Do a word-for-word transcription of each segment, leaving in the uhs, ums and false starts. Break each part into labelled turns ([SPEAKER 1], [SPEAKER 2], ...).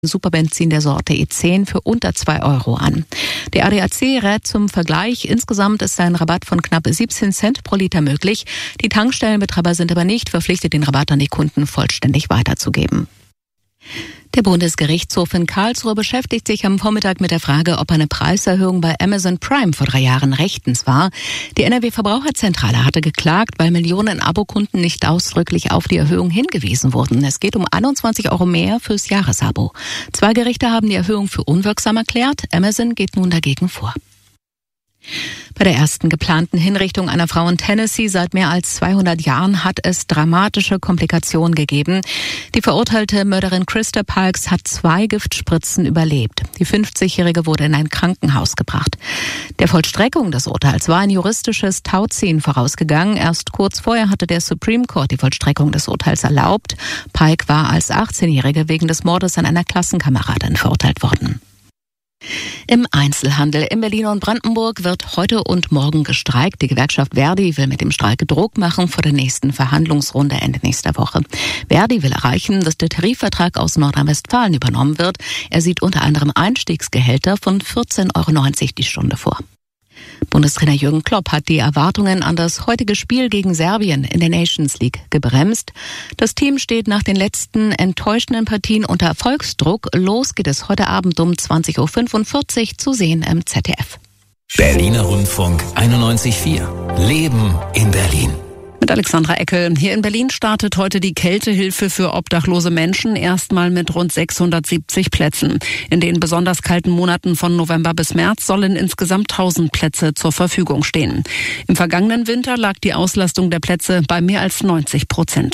[SPEAKER 1] Superbenzin der Sorte E zehn für unter zwei Euro an. Der A D A C rät zum Vergleich, insgesamt ist ein Rabatt von knapp siebzehn Cent pro Liter möglich. Die Tankstellenbetreiber sind aber nicht verpflichtet, den Rabatt an die Kunden vollständig weiterzugeben. Der Bundesgerichtshof in Karlsruhe beschäftigt sich am Vormittag mit der Frage, ob eine Preiserhöhung bei Amazon Prime vor drei Jahren rechtens war. Die N R W-Verbraucherzentrale hatte geklagt, weil Millionen Abokunden nicht ausdrücklich auf die Erhöhung hingewiesen wurden. Es geht um einundzwanzig Euro mehr fürs Jahresabo. Zwei Gerichte haben die Erhöhung für unwirksam erklärt. Amazon geht nun dagegen vor. Bei der ersten geplanten Hinrichtung einer Frau in Tennessee seit mehr als zweihundert Jahren hat es dramatische Komplikationen gegeben. Die verurteilte Mörderin Krista Parks hat zwei Giftspritzen überlebt. Die fünfzigjährige wurde in ein Krankenhaus gebracht. Der Vollstreckung des Urteils war ein juristisches Tauziehen vorausgegangen. Erst kurz vorher hatte der Supreme Court die Vollstreckung des Urteils erlaubt. Pike war als achtzehnjährige wegen des Mordes an einer Klassenkameradin verurteilt worden. Im Einzelhandel in Berlin und Brandenburg wird heute und morgen gestreikt. Die Gewerkschaft Verdi will mit dem Streik Druck machen vor der nächsten Verhandlungsrunde Ende nächster Woche. Verdi will erreichen, dass der Tarifvertrag aus Nordrhein-Westfalen übernommen wird. Er sieht unter anderem Einstiegsgehälter von vierzehn Euro neunzig die Stunde vor. Bundestrainer Jürgen Klopp hat die Erwartungen an das heutige Spiel gegen Serbien in der Nations League gebremst. Das Team steht nach den letzten enttäuschenden Partien unter Erfolgsdruck. Los geht es heute Abend um zwanzig Uhr fünfundvierzig zu sehen im Z D F.
[SPEAKER 2] Berliner Rundfunk einundneunzig Komma vier. Leben in Berlin.
[SPEAKER 3] Mit Alexandra Eckel. Hier in Berlin startet heute die Kältehilfe für obdachlose Menschen erstmal mit rund sechshundertsiebzig Plätzen. In den besonders kalten Monaten von November bis März sollen insgesamt tausend Plätze zur Verfügung stehen. Im vergangenen Winter lag die Auslastung der Plätze bei mehr als neunzig Prozent.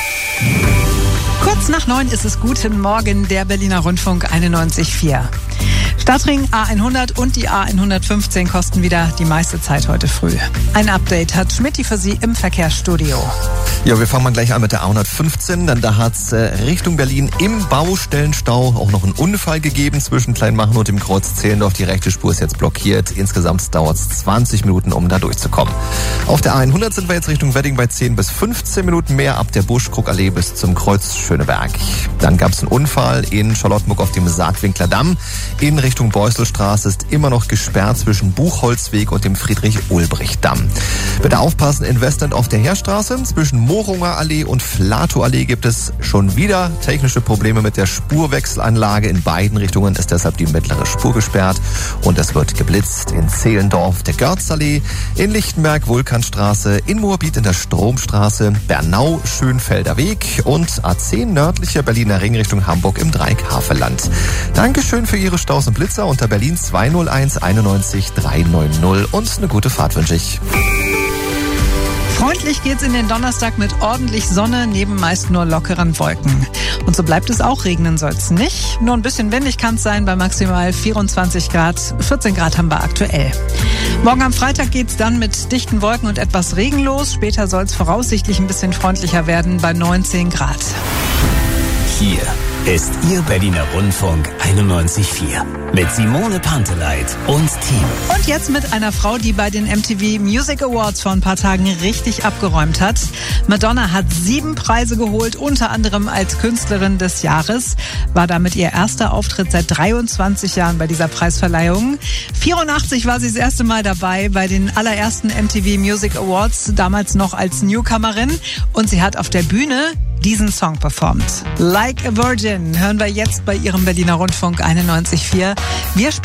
[SPEAKER 4] Kurz nach neun ist es Guten Morgen, der Berliner Rundfunk einundneunzig Komma vier. Stadtring A hundert und die A hundertfünfzehn kosten wieder die meiste Zeit heute früh. Ein Update hat Schmidti für Sie im Verkehrsstudio.
[SPEAKER 5] Ja, wir fangen mal gleich an mit der A hundertfünfzehn, denn da hat es äh, Richtung Berlin im Baustellenstau auch noch einen Unfall gegeben zwischen Kleinmachen und dem Kreuz Zehlendorf. Die rechte Spur ist jetzt blockiert. Insgesamt dauert es zwanzig Minuten, um da durchzukommen. Auf der A hundert sind wir jetzt Richtung Wedding bei zehn bis fünfzehn Minuten mehr, ab der Buschkrugallee bis zum Kreuz Schöneberg. Dann gab es einen Unfall in Charlottenburg auf dem Saatwinkler Damm. In Richtung Beuselstraße ist immer noch gesperrt zwischen Buchholzweg und dem Friedrich-Ulbricht-Damm. Bitte aufpassen, in Westend auf der Heerstraße. Zwischen Morunger Allee und Flatow-Allee gibt es schon wieder technische Probleme mit der Spurwechselanlage. In beiden Richtungen ist deshalb die mittlere Spur gesperrt und es wird geblitzt. In Zehlendorf der Görzallee, in Lichtenberg Vulkanstraße, in Moabit in der Stromstraße, Bernau Schönfelder Weg und A zehn nördlicher Berliner Ring Richtung Hamburg im Dreieck-Havelland. Dankeschön für Ihre Staus und Blitzer unter Berlin zwei null eins einundneunzig dreihundertneunzig und eine gute Fahrt wünsche ich.
[SPEAKER 4] Freundlich geht's in den Donnerstag mit ordentlich Sonne, neben meist nur lockeren Wolken. Und so bleibt es auch, regnen soll's nicht. Nur ein bisschen windig kann's sein, bei maximal vierundzwanzig Grad. vierzehn Grad haben wir aktuell. Morgen am Freitag geht's dann mit dichten Wolken und etwas Regen los. Später soll's voraussichtlich ein bisschen freundlicher werden bei neunzehn Grad.
[SPEAKER 2] Hier ist Ihr Berliner Rundfunk einundneunzig Komma vier mit Simone Panteleit und Team.
[SPEAKER 4] Und jetzt mit einer Frau, die bei den M T V Music Awards vor ein paar Tagen richtig abgeräumt hat. Madonna hat sieben Preise geholt, unter anderem als Künstlerin des Jahres. War damit ihr erster Auftritt seit dreiundzwanzig Jahren bei dieser Preisverleihung. vierundachtzig war sie das erste Mal dabei bei den allerersten M T V Music Awards, damals noch als Newcomerin. Und sie hat auf der Bühne diesen Song performt. Like a Virgin hören wir jetzt bei Ihrem Berliner Rundfunk einundneunzig Komma vier. Wir